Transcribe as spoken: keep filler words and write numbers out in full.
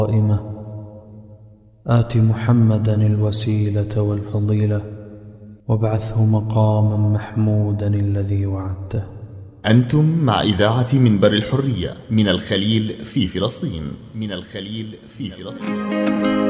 قائمة آت محمدا الوسيلة والفضيلة وابعثه مقاما محمودا الذي وعدته. أنتم مع إذاعة منبر الحرية من الخليل في فلسطين من الخليل في فلسطين.